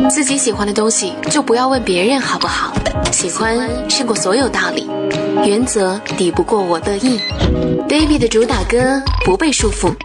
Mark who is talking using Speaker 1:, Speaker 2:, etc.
Speaker 1: 自己喜欢的东西就不要问别人好不好，喜欢胜过所有道理，原则抵不过我乐意。Baby 的主打歌不被束缚。